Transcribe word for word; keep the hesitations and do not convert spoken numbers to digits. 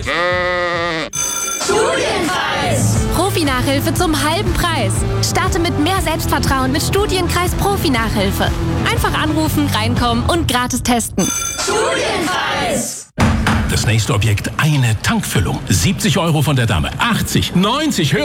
Studienkreis! Profi-Nachhilfe zum halben Preis. Starte mit mehr Selbstvertrauen mit Studienkreis Profi-Nachhilfe. Einfach anrufen, reinkommen und gratis testen. Studienkreis! Das nächste Objekt, eine Tankfüllung. siebzig Euro von der Dame. achtzig, neunzig,